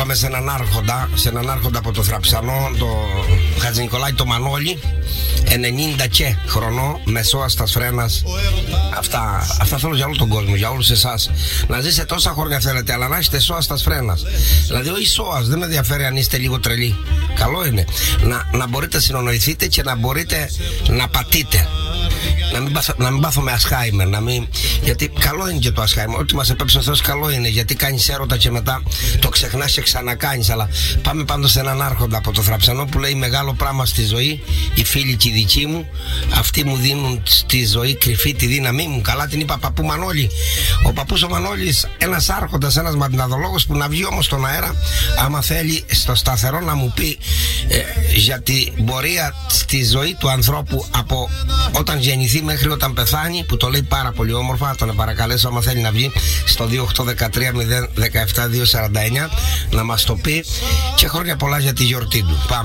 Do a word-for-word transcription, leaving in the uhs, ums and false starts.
Είπαμε σε έναν άρχοντα, σε έναν άρχοντα από το Θραψανό, το Χατζη Νικολάη το Μανώλη, ενενήντα και χρονών, μεσόαστας φρένας. Αυτά, αυτά θέλω για όλο τον κόσμο, για όλους εσάς. Να ζήσετε τόσα χρόνια θέλετε, αλλά να έχετε σώαστας φρένας. Δηλαδή, όχι σώας, δεν με ενδιαφέρει αν είστε λίγο τρελοί. Καλό είναι να, να μπορείτε να συνονοηθείτε και να μπορείτε να πατείτε. Να μην, πάθω, να μην πάθω με Ασχάιμερ, να μην... γιατί καλό είναι και το Ασχάιμερ. Ό,τι μας επέψε ο Θεός καλό είναι, γιατί κάνεις έρωτα και μετά το ξεχνάς και ξανακάνεις. Αλλά πάμε πάντως σε έναν άρχοντα από το Θραψανό που λέει: μεγάλο πράγμα στη ζωή, οι φίλοι και οι δικοί μου, αυτοί μου δίνουν στη ζωή κρυφή τη δύναμή μου. Καλά την είπα παππού Μανώλη. Ο παππούς ο Μανώλης, ένας άρχοντας, ένας μαντιναδολόγος που να βγει όμως στον αέρα, άμα θέλει στο σταθερό να μου πει ε, για την πορεία στη ζωή του ανθρώπου από όταν γεννηθεί μέχρι όταν πεθάνει, που το λέει πάρα πολύ όμορφα. Τον παρακαλέσω άμα θέλει να βγει στο δύο οκτώ ένα τρία μηδέν ένα επτά δύο τέσσερα εννιά να μας το πει, και χρόνια πολλά για τη γιορτή του. Πάμε.